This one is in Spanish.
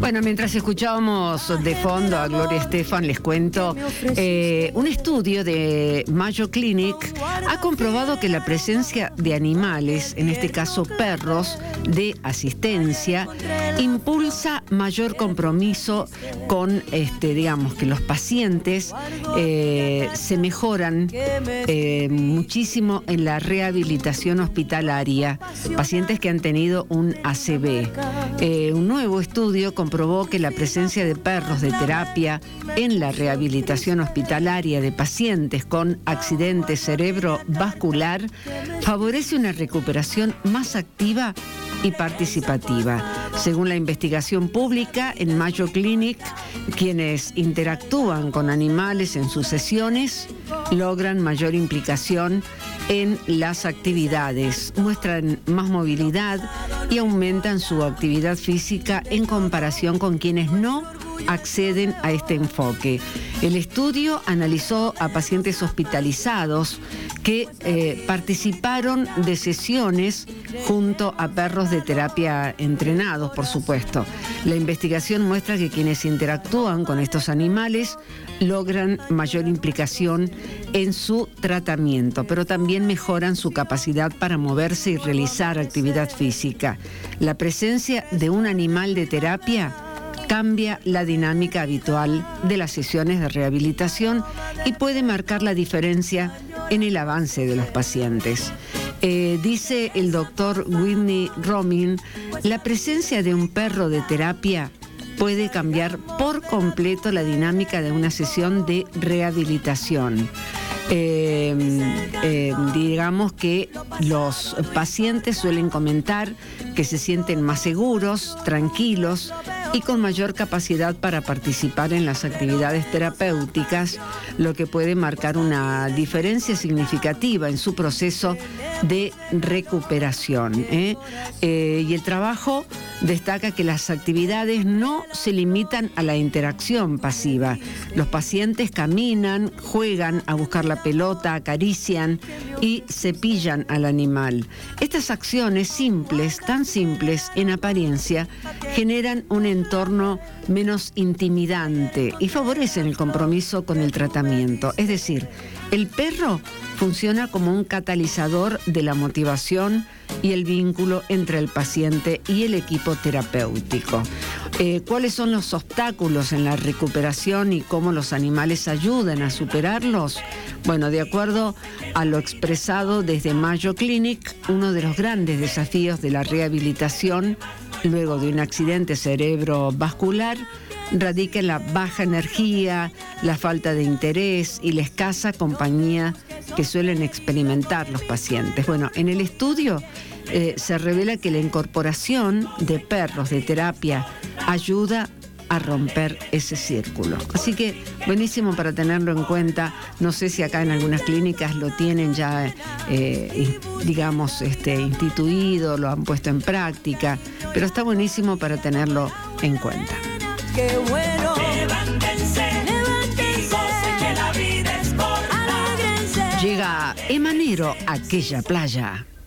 Bueno, mientras escuchábamos de fondo a Gloria Estefan, les cuento, un estudio de Mayo Clinic ha comprobado que la presencia de animales, en este caso perros, de asistencia, impulsa mayor compromiso con, digamos, que los pacientes se mejoran muchísimo en la rehabilitación hospitalaria, pacientes que han tenido un ACV. Un nuevo estudio comprobó que la presencia de perros de terapia en la rehabilitación hospitalaria de pacientes con accidente cerebrovascular favorece una recuperación más activa y participativa. Según la investigación pública en Mayo Clinic, quienes interactúan con animales en sus sesiones logran mayor implicación en las actividades, muestran más movilidad y aumentan su actividad física en comparación con quienes no acceden a este enfoque. El estudio analizó a pacientes hospitalizados que participaron de sesiones junto a perros de terapia entrenados, por supuesto. La investigación muestra que quienes interactúan con estos animales logran mayor implicación en su tratamiento, pero también mejoran su capacidad para moverse y realizar actividad física. La presencia de un animal de terapia cambia la dinámica habitual de las sesiones de rehabilitación y puede marcar la diferencia en el avance de los pacientes. Dice el doctor Whitney Romin, la presencia de un perro de terapia puede cambiar por completo la dinámica de una sesión de rehabilitación. Digamos que los pacientes suelen comentar que se sienten más seguros, tranquilos y con mayor capacidad para participar en las actividades terapéuticas, lo que puede marcar una diferencia significativa en su proceso de recuperación. Y el trabajo destaca que las actividades no se limitan a la interacción pasiva. Los pacientes caminan, juegan a buscar la pelota, acarician y cepillan al animal. Estas acciones simples, tan simples en apariencia, generan un entorno menos intimidante y favorecen el compromiso con el tratamiento. Es decir, el perro funciona como un catalizador de la motivación y el vínculo entre el paciente y el equipo terapéutico. ¿Cuáles son los obstáculos en la recuperación y cómo los animales ayudan a superarlos? Bueno, de acuerdo a lo expresado desde Mayo Clinic, uno de los grandes desafíos de la rehabilitación luego de un accidente cerebrovascular radica en la baja energía, la falta de interés y la escasa compañía que suelen experimentar los pacientes. Bueno, en el estudio se revela que la incorporación de perros de terapia ayuda a romper ese círculo. Así que buenísimo para tenerlo en cuenta. No sé si acá en algunas clínicas lo tienen ya, digamos, instituido, lo han puesto en práctica, pero está buenísimo para tenerlo en cuenta. ¡Qué bueno! Levántense, levántense, y gocen que la vida es corta. Alégrense. Llega Emanero a aquella playa.